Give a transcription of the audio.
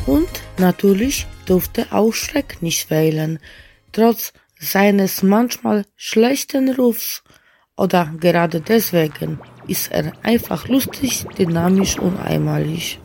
Und natürlich durfte auch Schreck nicht fehlen, trotz seines manchmal schlechten Rufs. Oder gerade deswegen ist er einfach lustig, dynamisch und einmalig.